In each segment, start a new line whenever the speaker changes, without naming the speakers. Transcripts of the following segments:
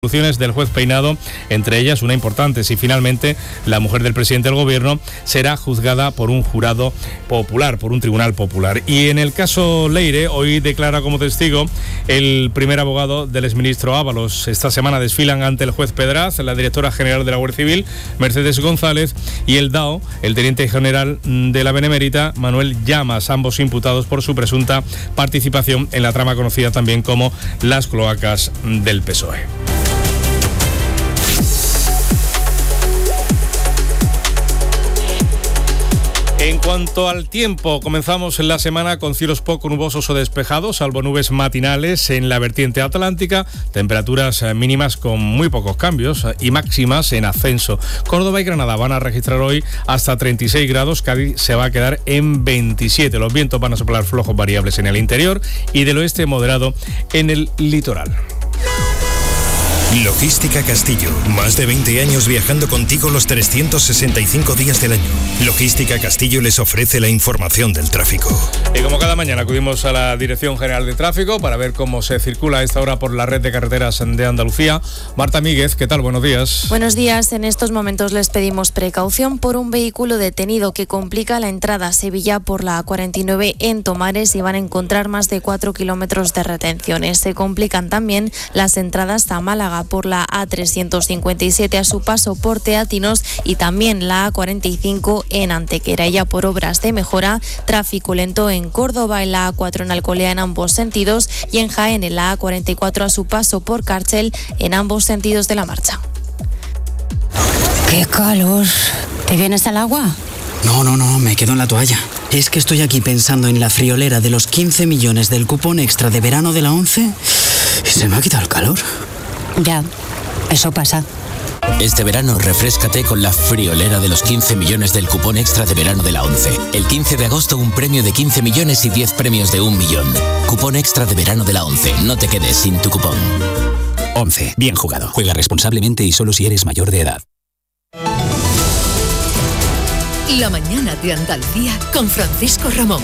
Resoluciones del juez Peinado, entre ellas una importante: si finalmente la mujer del presidente del gobierno será juzgada por un jurado popular, por un tribunal popular. Y en el caso Leire, hoy declara como testigo el primer abogado del exministro Ábalos. Esta semana desfilan ante el juez Pedraz la directora general de la Guardia Civil, Mercedes González, y el DAO, el teniente general de la Benemérita, Manuel Llamas, ambos imputados por su presunta participación en la trama conocida también como las cloacas del PSOE. En cuanto al tiempo, comenzamos la semana con cielos poco nubosos o despejados, salvo nubes matinales en la vertiente atlántica, temperaturas mínimas con muy pocos cambios y máximas en ascenso. Córdoba y Granada van a registrar hoy hasta 36 grados, Cádiz se va a quedar en 27. Los vientos van a soplar flojos variables en el interior y del oeste moderado en el litoral.
Logística Castillo, más de 20 años viajando contigo los 365 días del año. Logística Castillo les ofrece la información del tráfico.
Y como cada mañana acudimos a la Dirección General de Tráfico para ver cómo se circula a esta hora por la red de carreteras de Andalucía. Marta Míguez, ¿qué tal? Buenos días.
Buenos días. En estos momentos les pedimos precaución por un vehículo detenido que complica la entrada a Sevilla por la A49 en Tomares y van a encontrar más de 4 kilómetros de retenciones. Se complican también las entradas a Málaga por la A357 a su paso por Teatinos y también la A45 en Antequera. Ya por obras de mejora, tráfico lento en Córdoba, en la A4 en Alcolea en ambos sentidos y en Jaén en la A44 a su paso por Cárcel en ambos sentidos de la marcha.
¡Qué calor! ¿Te vienes al agua?
No, me quedo en la toalla. Es que estoy aquí pensando en la friolera de los 15 millones del cupón extra de verano de la ONCE y se me ha quitado el calor.
Ya, eso pasa.
Este verano refréscate con la friolera de los 15 millones del cupón extra de verano de la ONCE. El 15 de agosto un premio de 15 millones y 10 premios de 1 millón. Cupón extra de verano de la ONCE. No te quedes sin tu cupón.
ONCE. Bien jugado. Juega responsablemente y solo si eres mayor de edad.
La mañana de Andalucía con Francisco Ramón.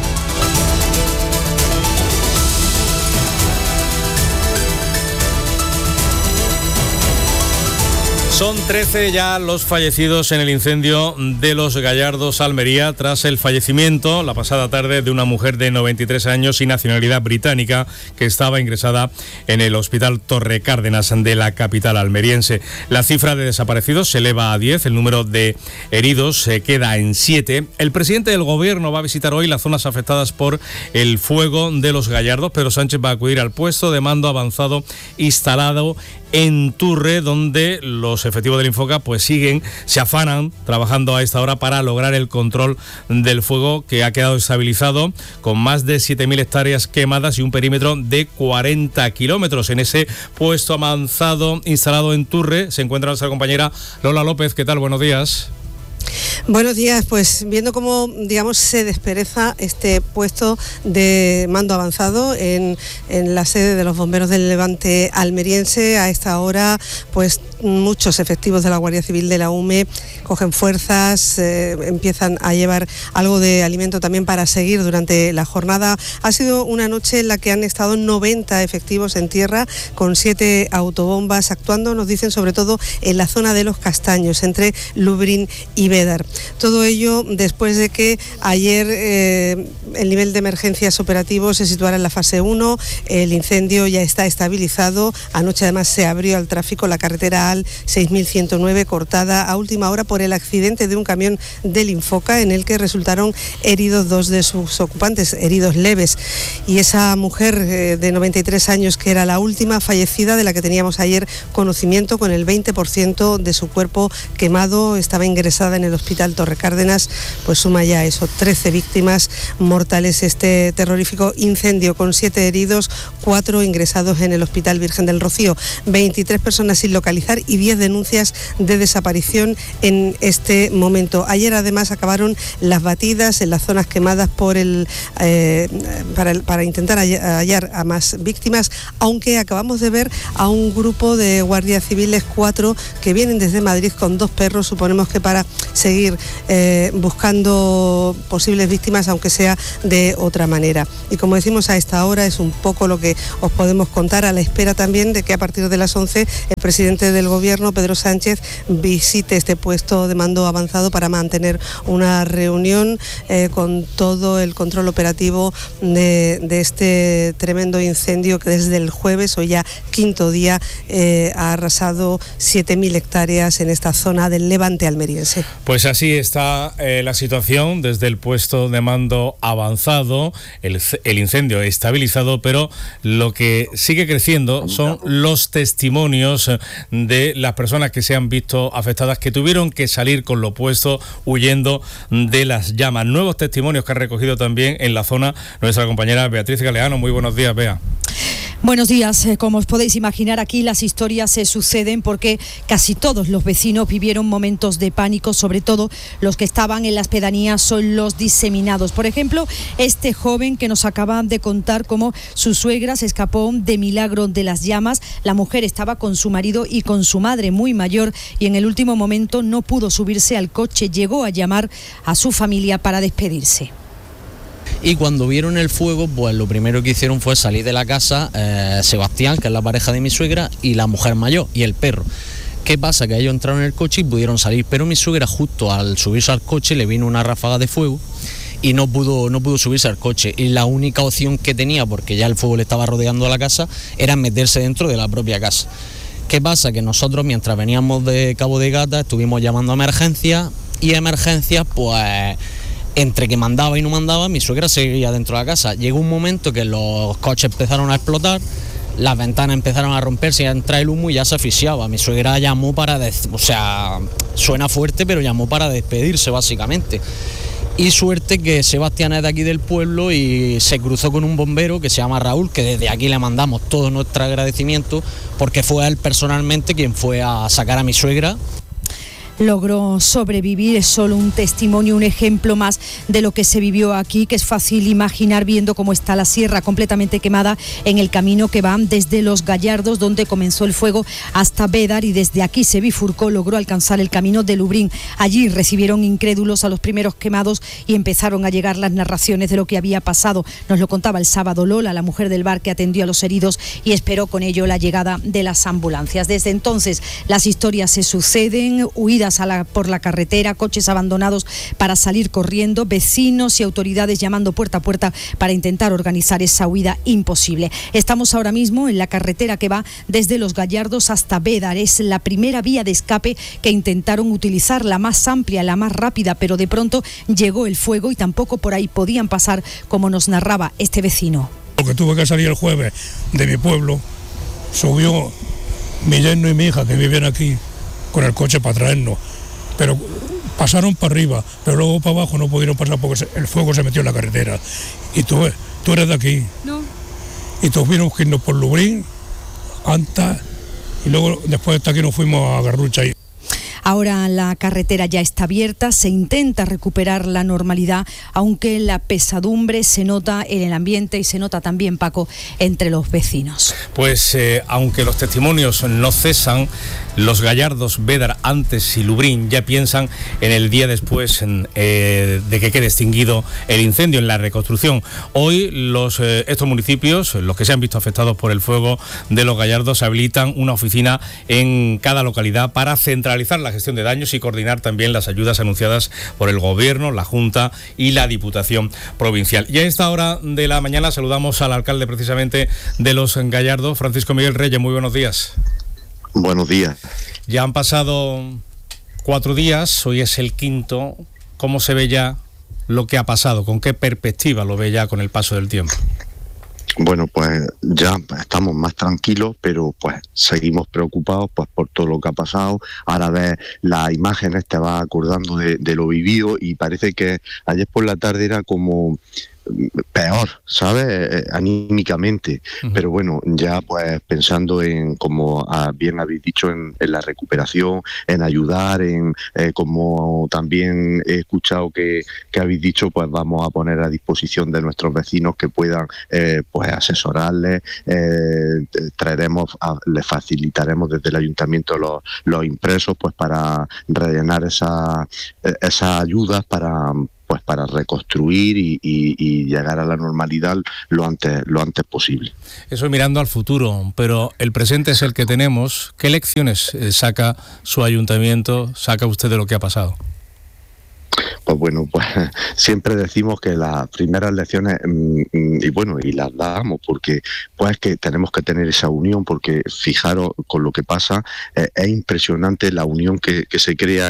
Son 13 ya los fallecidos en el incendio de Los Gallardos, Almería, tras el fallecimiento la pasada tarde de una mujer de 93 años y nacionalidad británica que estaba ingresada en el Hospital Torre Cárdenas de la capital almeriense. La cifra de desaparecidos se eleva a 10, el número de heridos se queda en 7. El presidente del gobierno va a visitar hoy las zonas afectadas por el fuego de Los Gallardos. Pedro Sánchez va a acudir al puesto de mando avanzado instalado en Turre, donde los efectivos del Infoca se afanan trabajando a esta hora para lograr el control del fuego, que ha quedado estabilizado con más de 7.000 hectáreas quemadas y un perímetro de 40 kilómetros. En ese puesto avanzado instalado en Turre se encuentra nuestra compañera Lola López. ¿Qué tal? Buenos días.
Buenos días, pues viendo cómo, se despereza este puesto de mando avanzado en la sede de los bomberos del Levante almeriense. A esta hora, pues muchos efectivos de la Guardia Civil de la UME cogen fuerzas, empiezan a llevar algo de alimento también para seguir durante la jornada. Ha sido una noche en la que han estado 90 efectivos en tierra con 7 autobombas actuando, nos dicen, sobre todo en la zona de Los Castaños, entre Lubrín y Bédar. Todo ello después de que ayer el nivel de emergencias operativos se situara en la fase 1, el incendio ya está estabilizado. Anoche además se abrió al tráfico la carretera AL 6109, cortada a última hora por el accidente de un camión del Infoca en el que resultaron heridos 2 de sus ocupantes, heridos leves. Y esa mujer de 93 años, que era la última fallecida de la que teníamos ayer conocimiento, con el 20% de su cuerpo quemado, estaba ingresada en el Hospital Torre Cárdenas, pues suma ya 13 víctimas mortales este terrorífico incendio, con 7 heridos, 4 ingresados en el Hospital Virgen del Rocío, 23 personas sin localizar militar y 10 denuncias de desaparición en este momento. Ayer además acabaron las batidas en las zonas quemadas por para intentar hallar a más víctimas, aunque acabamos de ver a un grupo de guardias civiles, 4, que vienen desde Madrid con 2 perros, suponemos que para seguir buscando posibles víctimas, aunque sea de otra manera. Y como decimos, a esta hora es un poco lo que os podemos contar, a la espera también de que a partir de las 11 el presidente del Gobierno, Pedro Sánchez, visite este puesto de mando avanzado para mantener una reunión con todo el control operativo de este tremendo incendio que desde el jueves, hoy ya 5º día, ha arrasado 7.000 hectáreas en esta zona del Levante almeriense.
Pues así está la situación desde el puesto de mando avanzado, el incendio estabilizado, pero lo que sigue creciendo son los testimonios de las personas que se han visto afectadas, que tuvieron que salir con lo puesto huyendo de las llamas. Nuevos testimonios que ha recogido también en la zona nuestra compañera Beatriz Galeano. Muy buenos días, Bea.
Buenos días. Como os podéis imaginar, aquí las historias se suceden porque casi todos los vecinos vivieron momentos de pánico, sobre todo los que estaban en las pedanías son los diseminados. Por ejemplo, este joven que nos acaba de contar cómo su suegra se escapó de milagro de las llamas. La mujer estaba con su marido y con su madre muy mayor y en el último momento no pudo subirse al coche. Llegó a llamar a su familia para despedirse.
Y cuando vieron el fuego, pues lo primero que hicieron fue salir de la casa Sebastián, que es la pareja de mi suegra, y la mujer mayor, y el perro. ¿Qué pasa? Que ellos entraron en el coche y pudieron salir, pero mi suegra justo al subirse al coche le vino una ráfaga de fuego y no pudo subirse al coche. Y la única opción que tenía, porque ya el fuego le estaba rodeando a la casa, era meterse dentro de la propia casa. ¿Qué pasa? Que nosotros, mientras veníamos de Cabo de Gata, estuvimos llamando a emergencias, y emergencias, pues entre que mandaba y no mandaba, mi suegra seguía dentro de la casa. Llegó un momento que los coches empezaron a explotar, las ventanas empezaron a romperse y a entrar el humo y ya se asfixiaba. Mi suegra llamó suena fuerte, pero llamó para despedirse básicamente. Y suerte que Sebastián es de aquí del pueblo y se cruzó con un bombero que se llama Raúl, que desde aquí le mandamos todo nuestro agradecimiento, porque fue él personalmente quien fue a sacar a mi suegra.
Logró sobrevivir, es solo un testimonio, un ejemplo más de lo que se vivió aquí, que es fácil imaginar viendo cómo está la sierra completamente quemada en el camino que va desde Los Gallardos, donde comenzó el fuego, hasta Bédar, y desde aquí se bifurcó, logró alcanzar el camino de Lubrín. Allí recibieron incrédulos a los primeros quemados y empezaron a llegar las narraciones de lo que había pasado. Nos lo contaba el sábado Lola, la mujer del bar que atendió a los heridos y esperó con ello la llegada de las ambulancias. Desde entonces las historias se suceden, huidas por la carretera, coches abandonados para salir corriendo, vecinos y autoridades llamando puerta a puerta para intentar organizar esa huida imposible. Estamos ahora mismo en la carretera que va desde Los Gallardos hasta Bédar. Es la primera vía de escape que intentaron utilizar, la más amplia, la más rápida, pero de pronto llegó el fuego y tampoco por ahí podían pasar, como nos narraba este vecino.
Porque tuve que salir el jueves de mi pueblo, subió mi yerno y mi hija que viven aquí con el coche para traernos, pero pasaron para arriba, pero luego para abajo no pudieron pasar porque el fuego se metió en la carretera. Y tú eres de aquí. No. Y tuvimos que irnos por Lubrín, Anta, y luego después hasta aquí nos fuimos a Garrucha.
Ahora la carretera ya está abierta, se intenta recuperar la normalidad, aunque la pesadumbre se nota en el ambiente y se nota también, Paco, entre los vecinos.
Pues aunque los testimonios no cesan, Los Gallardos, Bédar antes y Lubrín ya piensan en el día después de que quede extinguido el incendio, en la reconstrucción. Hoy estos municipios, los que se han visto afectados por el fuego de Los Gallardos, habilitan una oficina en cada localidad para centralizar la gestión de daños y coordinar también las ayudas anunciadas por el Gobierno, la Junta y la Diputación Provincial. Y a esta hora de la mañana saludamos al alcalde precisamente de Los Gallardos, Francisco Miguel Reyes. Muy buenos días.
Buenos días.
Ya han pasado 4 días, hoy es el 5º. ¿Cómo se ve ya lo que ha pasado? ¿Con qué perspectiva lo ve ya con el paso del tiempo?
Bueno, pues ya estamos más tranquilos, pero pues seguimos preocupados pues por todo lo que ha pasado. Ahora ves las imágenes, te vas acordando de lo vivido, y parece que ayer por la tarde era como peor, ¿sabes? Anímicamente. Pero bueno, ya pues pensando en, como bien habéis dicho, en la recuperación, en ayudar, como también he escuchado que habéis dicho, pues vamos a poner a disposición de nuestros vecinos que puedan pues asesorarles, les facilitaremos desde el ayuntamiento los impresos pues para rellenar esas ayudas para reconstruir y llegar a la normalidad lo antes posible.
Eso mirando al futuro, pero el presente es el que tenemos. ¿Qué lecciones saca su ayuntamiento, saca usted de lo que ha pasado?
Pues bueno, pues siempre decimos que las primeras lecciones, y las damos, porque pues que tenemos que tener esa unión, porque fijaros con lo que pasa, es impresionante la unión que se crea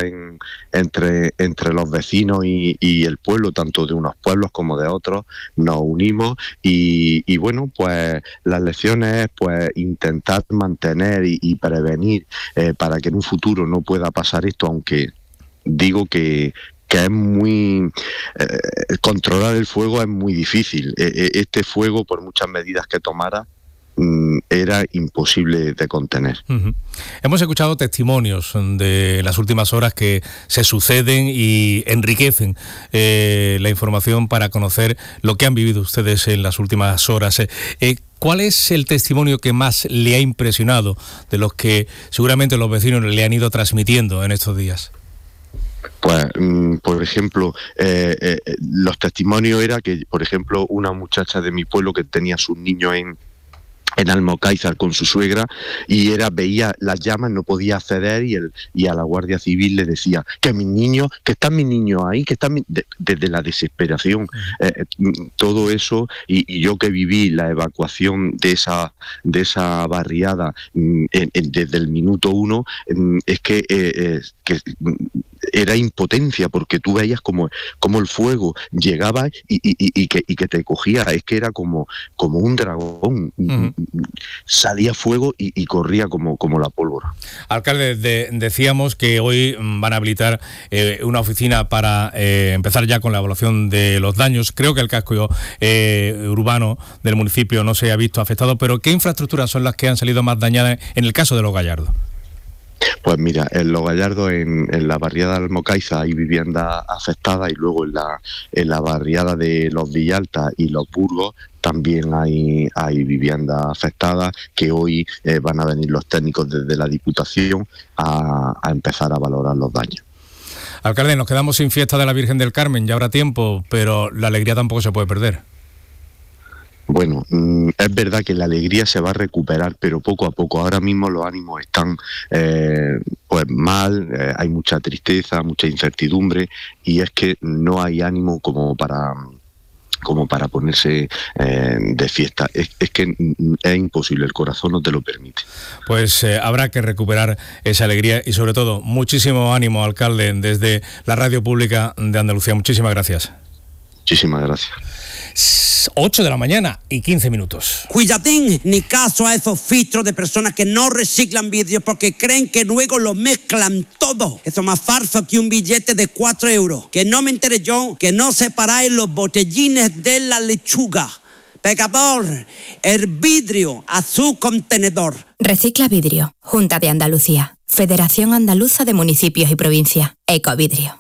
entre los vecinos y el pueblo, tanto de unos pueblos como de otros, nos unimos y bueno, pues las lecciones es pues intentar mantener y prevenir para que en un futuro no pueda pasar esto, aunque digo que es muy... controlar el fuego es muy difícil. Este fuego, por muchas medidas que tomara, era imposible de contener.
Hemos escuchado testimonios de las últimas horas que se suceden y enriquecen la información para conocer lo que han vivido ustedes en las últimas horas. ¿Cuál es el testimonio que más le ha impresionado de los que seguramente los vecinos le han ido transmitiendo en estos días?
Pues, por ejemplo, los testimonios era que, por ejemplo, una muchacha de mi pueblo que tenía sus niños en Almocáizar con su suegra y veía las llamas, no podía acceder y a la Guardia Civil le decía que están mis niños ahí, que están desde la desesperación. Todo eso y yo que viví la evacuación de esa barriada desde el minuto 1, es que era impotencia, porque tú veías como el fuego llegaba y que te cogía, es que era como un dragón. Salía fuego y corría como la pólvora.
Alcalde, decíamos que hoy van a habilitar una oficina para empezar ya con la evaluación de los daños. Creo que el casco urbano del municipio no se ha visto afectado, pero ¿qué infraestructuras son las que han salido más dañadas en el caso de Los Gallardos?
Pues mira, en Los Gallardos, en la barriada de Almocáiza hay viviendas afectadas, y luego en la barriada de Los Villalta y Los Burgos también hay viviendas afectadas, que hoy van a venir los técnicos desde la Diputación a empezar a valorar los daños.
Alcalde, nos quedamos sin fiesta de la Virgen del Carmen, ya habrá tiempo, pero la alegría tampoco se puede perder.
Bueno, es verdad que la alegría se va a recuperar, pero poco a poco. Ahora mismo los ánimos están pues mal, hay mucha tristeza, mucha incertidumbre, y es que no hay ánimo como para ponerse de fiesta. Es que es imposible, el corazón no te lo permite.
Pues habrá que recuperar esa alegría y sobre todo muchísimo ánimo, alcalde, desde la Radio Pública de Andalucía. Muchísimas gracias.
Muchísimas gracias.
8 de la mañana y 15 minutos.
Cuidadín, ni caso a esos filtros de personas que no reciclan vidrio porque creen que luego lo mezclan todo. Eso es más falso que un billete de 4 euros. Que no me entere yo que no separáis los botellines de la lechuga. Pecador, el vidrio a su contenedor.
Recicla Vidrio, Junta de Andalucía, Federación Andaluza de Municipios y Provincias, Ecovidrio.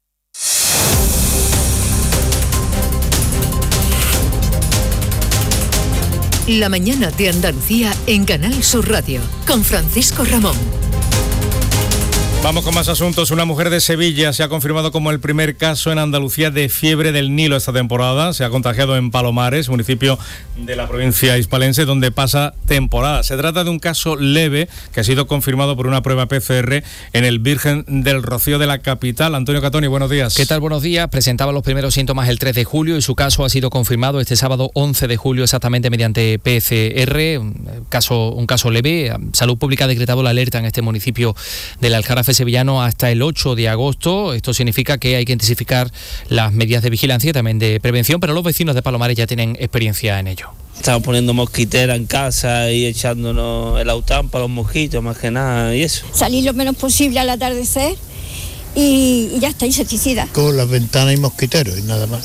La mañana de Andalucía en Canal Sur Radio, con Francisco Ramón.
Vamos con más asuntos. Una mujer de Sevilla se ha confirmado como el primer caso en Andalucía de fiebre del Nilo esta temporada. Se ha contagiado en Palomares, municipio de la provincia hispalense, donde pasa temporada. Se trata de un caso leve que ha sido confirmado por una prueba PCR en el Virgen del Rocío de la capital. Antonio Catoni, buenos días.
¿Qué tal? Buenos días. Presentaba los primeros síntomas el 3 de julio y su caso ha sido confirmado este sábado 11 de julio exactamente mediante PCR. Un caso leve. Salud Pública ha decretado la alerta en este municipio del Aljarafe sevillano hasta el 8 de agosto. Esto significa que hay que intensificar las medidas de vigilancia y también de prevención, pero los vecinos de Palomares ya tienen experiencia en ello.
Estamos poniendo mosquitera en casa y echándonos el aután para los mosquitos, más que nada, y eso.
Salir lo menos posible al atardecer y ya está, insecticida.
Con las ventanas y mosquiteros y nada más.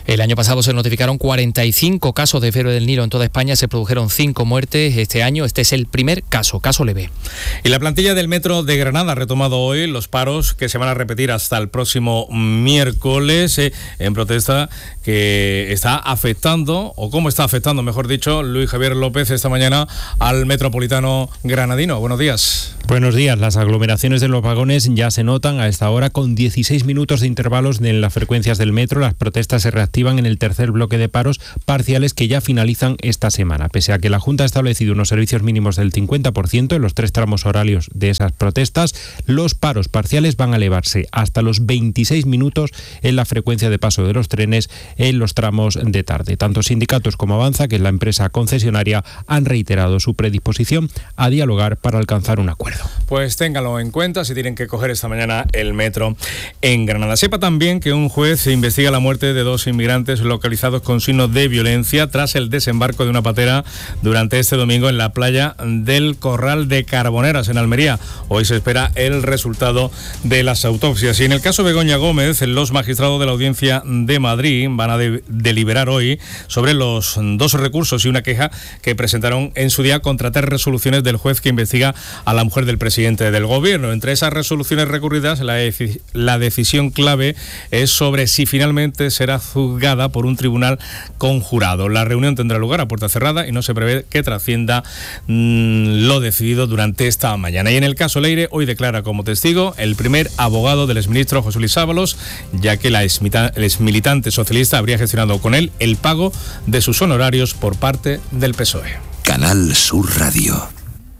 El año pasado se notificaron 45 casos de fiebre del Nilo en toda España, se produjeron 5 muertes. Este año este es el primer caso leve.
Y la plantilla del Metro de Granada ha retomado hoy los paros que se van a repetir hasta el próximo miércoles en protesta que está afectando, o cómo está afectando, mejor dicho, Luis Javier López esta mañana al metropolitano granadino. Buenos días.
Buenos días. Las aglomeraciones de los vagones ya se notan a esta hora con 16 minutos de intervalos en las frecuencias del metro. Las protestas se reactivan en el tercer bloque de paros parciales que ya finalizan esta semana. Pese a que la Junta ha establecido unos servicios mínimos del 50% en los 3 tramos horarios de esas protestas, los paros parciales van a elevarse hasta los 26 minutos en la frecuencia de paso de los trenes en los tramos de tarde. Tanto sindicatos como Avanza, que es la empresa concesionaria, han reiterado su predisposición a dialogar para alcanzar un acuerdo.
Pues ténganlo en cuenta si tienen que coger esta mañana el metro en Granada. Sepa también que un juez investiga la muerte de 2 inmigrantes localizados con signos de violencia tras el desembarco de una patera durante este domingo en la playa del Corral de Carboneras, en Almería. Hoy se espera el resultado de las autopsias. Y en el caso Begoña Gómez, los magistrados de la Audiencia de Madrid van a deliberar hoy sobre los 2 recursos y una queja que presentaron en su día contra 3 resoluciones del juez que investiga a la mujer del presidente del gobierno. Entre esas resoluciones recurridas, la decisión clave es sobre si finalmente será juzgada por un tribunal conjurado. La reunión tendrá lugar a puerta cerrada y no se prevé que trascienda lo decidido durante esta mañana. Y en el caso Leire, hoy declara como testigo el primer abogado del exministro José Luis Ábalos, ya que el exmilitante socialista habría gestionado con él el pago de sus honorarios por parte del PSOE.
Canal Sur Radio.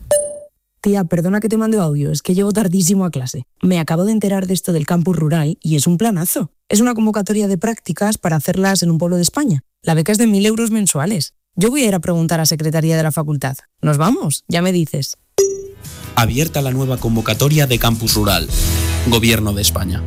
Tía, perdona que te mande audio, es que llego tardísimo a clase. Me acabo de enterar de esto del campus rural y es un planazo. Es una convocatoria de prácticas para hacerlas en un pueblo de España. La beca es de 1.000 euros mensuales. Yo voy a ir a preguntar a Secretaría de la Facultad. ¿Nos vamos? Ya me dices.
Abierta la nueva convocatoria de campus rural. Gobierno de España.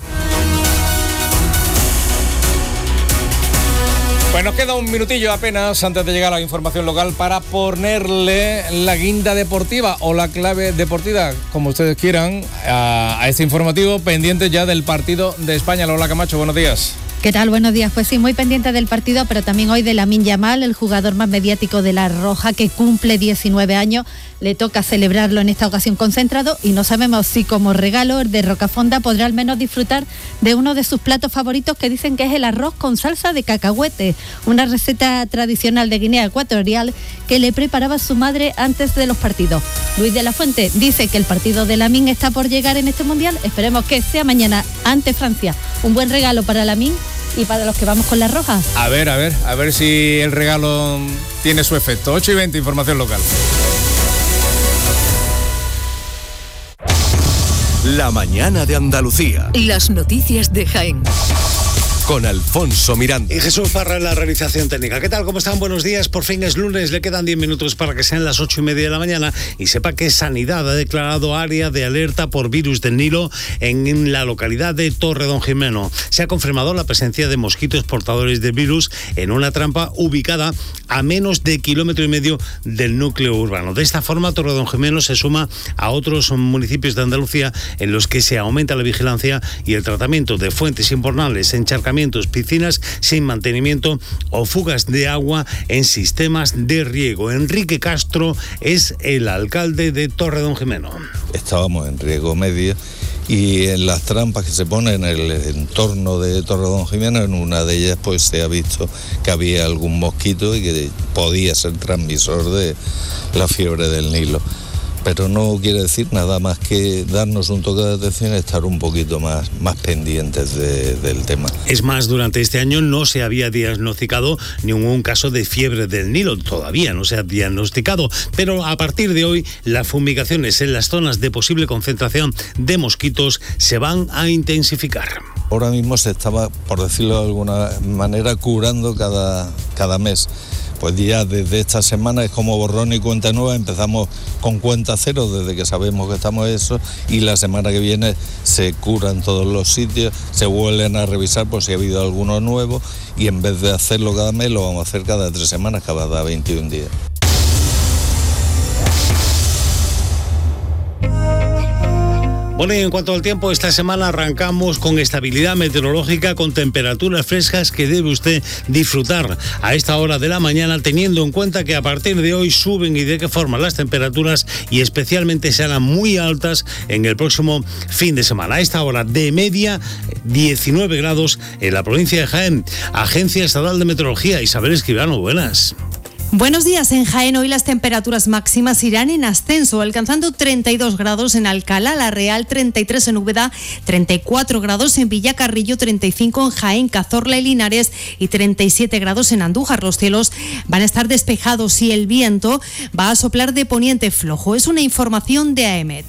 Pues nos queda un minutillo apenas antes de llegar a la información local para ponerle la guinda deportiva o la clave deportiva, como ustedes quieran, a este informativo pendiente ya del partido de España. Lola Camacho, buenos días.
¿Qué tal? Buenos días. Pues sí, muy pendiente del partido, pero también hoy de Lamine Yamal, el jugador más mediático de la Roja, que cumple 19 años. Le toca celebrarlo en esta ocasión concentrado y no sabemos si como regalo el de Rocafonda podrá al menos disfrutar de uno de sus platos favoritos, que dicen que es el arroz con salsa de cacahuete, una receta tradicional de Guinea Ecuatorial que le preparaba su madre antes de los partidos. Luis de la Fuente dice que el partido de Lamine está por llegar en este Mundial. Esperemos que sea mañana ante Francia. Un buen regalo para Lamine y para los que vamos con la Roja.
A ver si el regalo tiene su efecto. 8:20, información local.
La mañana de Andalucía.
Las noticias de Jaén.
Con Alfonso Miranda.
Y Jesús Parra en la realización técnica. ¿Qué tal? ¿Cómo están? Buenos días. Por fin es lunes. Le quedan 10 minutos para que sean las 8:30 de la mañana. Y sepa que Sanidad ha declarado área de alerta por virus del Nilo en la localidad de Torredonjimeno. Se ha confirmado la presencia de mosquitos portadores de virus en una trampa ubicada a menos de 1,5 kilómetros del núcleo urbano. De esta forma, Torredonjimeno se suma a otros municipios de Andalucía en los que se aumenta la vigilancia y el tratamiento de fuentes invernales, encharcamientos, piscinas sin mantenimiento o fugas de agua en sistemas de riego. Enrique Castro es el alcalde de Torredonjimeno.
Estábamos en riego medio y en las trampas que se ponen en el entorno de Torredonjimeno, en una de ellas pues se ha visto que había algún mosquito y que podía ser transmisor de la fiebre del Nilo. Pero no quiere decir nada más que darnos un toque de atención y estar un poquito más pendientes del tema.
Es más, durante este año no se había diagnosticado ningún caso de fiebre del Nilo, todavía no se ha diagnosticado, pero a partir de hoy las fumigaciones en las zonas de posible concentración de mosquitos se van a intensificar.
Ahora mismo se estaba, por decirlo de alguna manera, curando cada mes. Pues ya desde esta semana es como borrón y cuenta nueva, empezamos con cuenta cero desde que sabemos que estamos eso, y la semana que viene se curan todos los sitios, se vuelven a revisar por si ha habido alguno nuevo, y en vez de hacerlo cada mes lo vamos a hacer cada 3 semanas, cada 21 días.
Bueno, y en cuanto al tiempo, esta semana arrancamos con estabilidad meteorológica, con temperaturas frescas que debe usted disfrutar a esta hora de la mañana, teniendo en cuenta que a partir de hoy suben y de qué forma las temperaturas, y especialmente serán muy altas en el próximo fin de semana. A esta hora de media 19 grados en la provincia de Jaén. Agencia Estatal de Meteorología, Isabel Escribano, buenas.
Buenos días. En Jaén hoy las temperaturas máximas irán en ascenso, alcanzando 32 grados en Alcalá, La Real, 33 en Úbeda, 34 grados en Villacarrillo, 35 en Jaén, Cazorla y Linares y 37 grados en Andújar. Los cielos van a estar despejados y el viento va a soplar de poniente flojo. Es una información de AEMET.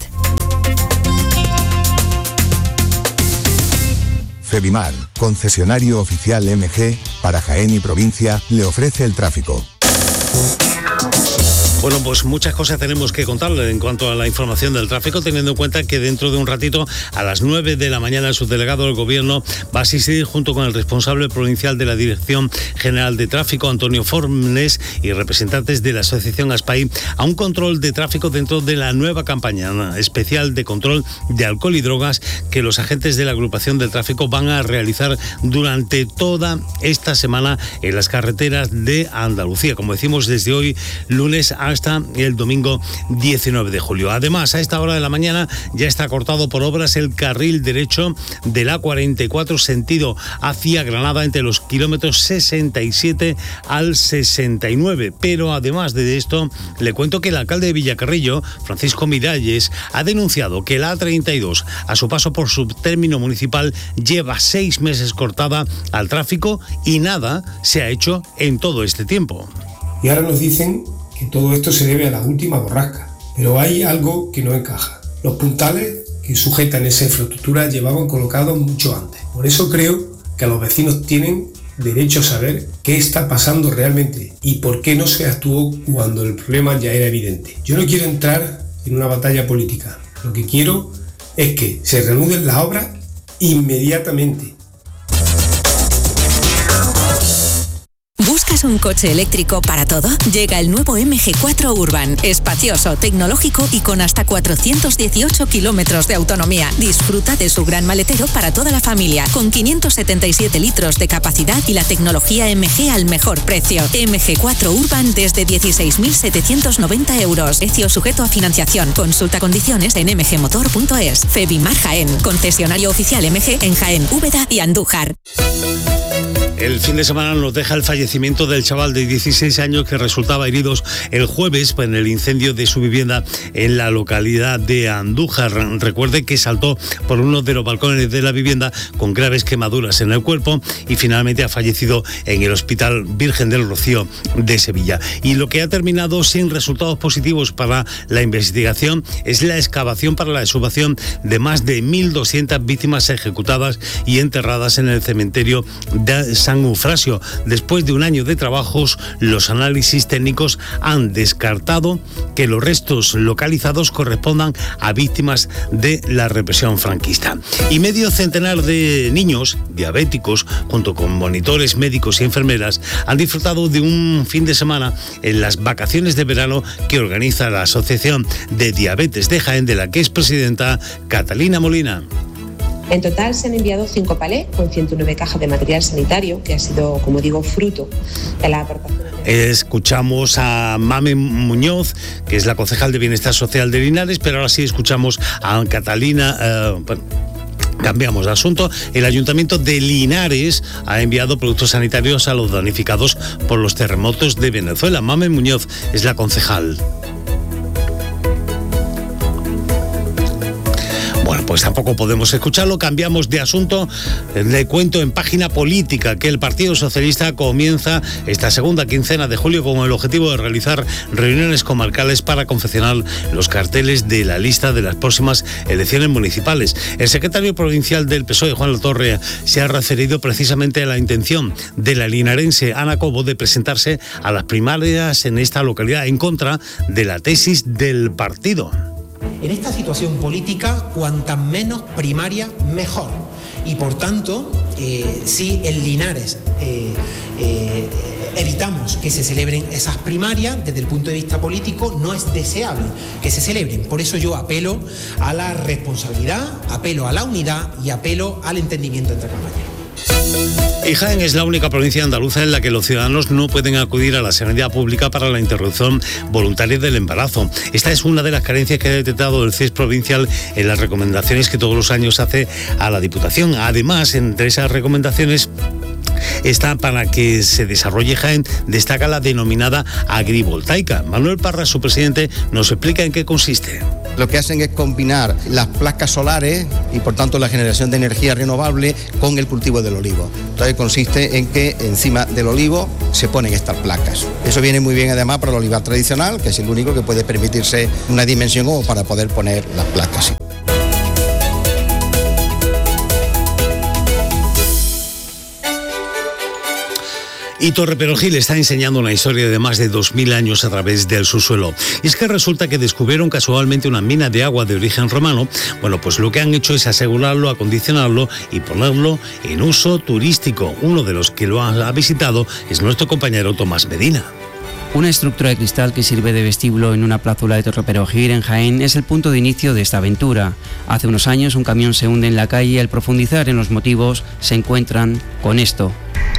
Febimar, concesionario oficial MG, para Jaén y provincia, le ofrece el tráfico.
Bueno, pues muchas cosas tenemos que contarle en cuanto a la información del tráfico, teniendo en cuenta que dentro de un ratito, a las 9 de la mañana, el subdelegado del Gobierno va a asistir junto con el responsable provincial de la Dirección General de Tráfico, Antonio Fornes, y representantes de la Asociación ASPAI, a un control de tráfico dentro de la nueva campaña especial de control de alcohol y drogas que los agentes de la agrupación del tráfico van a realizar durante toda esta semana en las carreteras de Andalucía, como decimos, desde hoy lunes hasta el domingo 19 de julio. Además, a esta hora de la mañana ya está cortado por obras el carril derecho de la 44 sentido hacia Granada entre los kilómetros 67 al 69. Pero además de esto, le cuento que el alcalde de Villacarrillo, Francisco Miralles, ha denunciado que la A32, a su paso por su término municipal, lleva 6 meses cortada al tráfico y nada se ha hecho en todo este tiempo.
Y ahora nos dicen que todo esto se debe a la última borrasca, pero hay algo que no encaja. Los puntales que sujetan esa infraestructura llevaban colocados mucho antes. Por eso creo que los vecinos tienen derecho a saber qué está pasando realmente y por qué no se actuó cuando el problema ya era evidente. Yo no quiero entrar en una batalla política. Lo que quiero es que se reanuden las obras inmediatamente.
¿Buscas un coche eléctrico para todo? Llega el nuevo MG4 Urban, espacioso, tecnológico y con hasta 418 kilómetros de autonomía. Disfruta de su gran maletero para toda la familia, con 577 litros de capacidad y la tecnología MG al mejor precio. MG4 Urban desde 16.790 euros. Precio sujeto a financiación. Consulta condiciones en mgmotor.es. Febimar Jaén, concesionario oficial MG en Jaén, Úbeda y Andújar.
El fin de semana nos deja el fallecimiento del chaval de 16 años que resultaba herido el jueves en el incendio de su vivienda en la localidad de Andújar. Recuerde que saltó por uno de los balcones de la vivienda con graves quemaduras en el cuerpo y finalmente ha fallecido en el Hospital Virgen del Rocío de Sevilla. Y lo que ha terminado sin resultados positivos para la investigación es la excavación para la exhumación de más de 1.200 víctimas ejecutadas y enterradas en el cementerio de San Eufrasio. Después de un año de trabajos, los análisis técnicos han descartado que los restos localizados correspondan a víctimas de la represión franquista. Y medio centenar de niños diabéticos, junto con monitores médicos y enfermeras, han disfrutado de un fin de semana en las vacaciones de verano que organiza la Asociación de Diabetes de Jaén, de la que es presidenta Catalina Molina.
En total se han enviado 5 palés con 109 cajas de material sanitario, que ha sido, como digo, fruto de la aportación.
Escuchamos a Mame Muñoz, que es la concejal de Bienestar Social de Linares, pero ahora sí escuchamos a Catalina. Cambiamos de asunto. El Ayuntamiento de Linares ha enviado productos sanitarios a los damnificados por los terremotos de Venezuela. Mame Muñoz es la concejal. Bueno, pues tampoco podemos escucharlo. Cambiamos de asunto. Le cuento en página política que el Partido Socialista comienza esta segunda quincena de julio con el objetivo de realizar reuniones comarcales para confeccionar los carteles de la lista de las próximas elecciones municipales. El secretario provincial del PSOE, Juan Latorre, se ha referido precisamente a la intención de la linarense Ana Cobo de presentarse a las primarias en esta localidad en contra de la tesis del partido.
En esta situación política, cuantas menos primarias, mejor. Y por tanto, si en Linares evitamos que se celebren esas primarias. Desde el punto de vista político no es deseable que se celebren. Por eso yo apelo a la responsabilidad, apelo a la unidad y apelo al entendimiento entre compañeros.
Y Jaén es la única provincia andaluza en la que los ciudadanos no pueden acudir a la sanidad pública para la interrupción voluntaria del embarazo. Esta es una de las carencias que ha detectado el CES provincial en las recomendaciones que todos los años hace a la Diputación. Además, entre esas recomendaciones está, para que se desarrolle Jaén, destaca la denominada agrivoltaica. Manuel Parra, su presidente, nos explica en qué consiste.
Lo que hacen es combinar las placas solares y por tanto la generación de energía renovable con el cultivo del olivo. Entonces consiste en que encima del olivo se ponen estas placas. Eso viene muy bien además para el olivar tradicional, que es el único que puede permitirse una dimensión como para poder poner las placas.
Y Torreperogil está enseñando una historia de más de 2000 años a través del subsuelo. Y es que resulta que descubrieron casualmente una mina de agua de origen romano. Bueno, pues lo que han hecho es asegurarlo, acondicionarlo y ponerlo en uso turístico. Uno de los que lo ha visitado es nuestro compañero Tomás Medina.
Una estructura de cristal que sirve de vestíbulo en una plazuela de Torreperogil, en Jaén, es el punto de inicio de esta aventura. Hace unos años un camión se hunde en la calle y al profundizar en los motivos se encuentran con esto.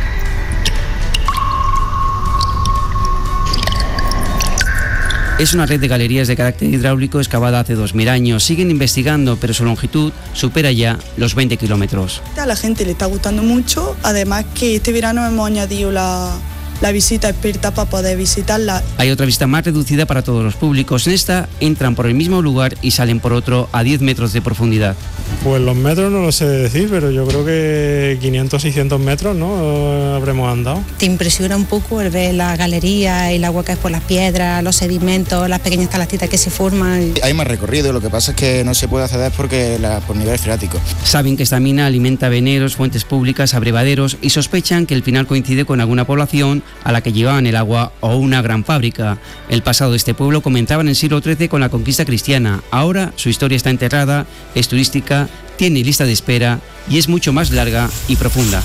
Es una red de galerías de carácter hidráulico excavada hace 2000 años. Siguen investigando, pero su longitud supera ya los 20 kilómetros.
A la gente le está gustando mucho, además que este verano hemos añadido la visita experta para poder visitarla.
Hay otra visita más reducida para todos los públicos. En esta entran por el mismo lugar y salen por otro a 10 metros de profundidad.
Pues los metros no lo sé decir, pero yo creo que 500, 600 metros, ¿no? Habremos andado.
Te impresiona un poco el ver la galería, el agua que es por las piedras, los sedimentos, las pequeñas estalactitas que se forman.
Hay más recorrido, lo que pasa es que no se puede acceder porque por nivel freático.
Saben que esta mina alimenta veneros, fuentes públicas, abrevaderos y sospechan que el final coincide con alguna población a la que llevaban el agua o una gran fábrica. El pasado de este pueblo comenzaba en el siglo XIII con la conquista cristiana. Ahora su historia está enterrada, es turística, tiene lista de espera y es mucho más larga y profunda.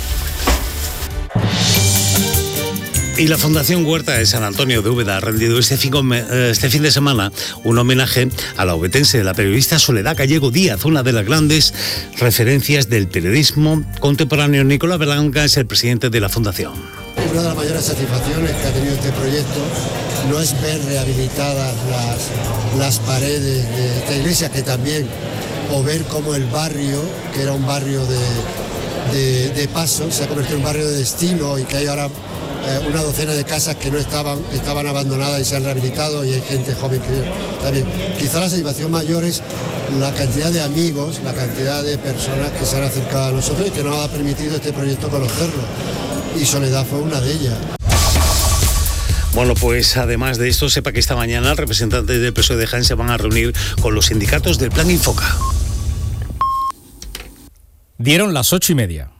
Y la Fundación Huerta de San Antonio de Úbeda ha rendido este fin de semana un homenaje a la obetense, la periodista Soledad Gallego Díaz, una de las grandes referencias del periodismo contemporáneo. Nicolás Berlanga es el presidente de la Fundación.
Una de las mayores satisfacciones que ha tenido este proyecto no es ver rehabilitadas las paredes de esta iglesia, que también, o ver cómo el barrio, que era un barrio de paso, se ha convertido en un barrio de destino y que hay ahora una docena de casas que no estaban abandonadas y se han rehabilitado y hay gente joven que está bien. Quizá la satisfacción mayor es la cantidad de amigos, la cantidad de personas que se han acercado a nosotros y que nos ha permitido este proyecto conocerlo. Y Soledad fue una de ellas.
Bueno, pues además de esto, sepa que esta mañana representantes del PSOE de Jaén se van a reunir con los sindicatos del Plan Infoca.
Dieron las 8:30.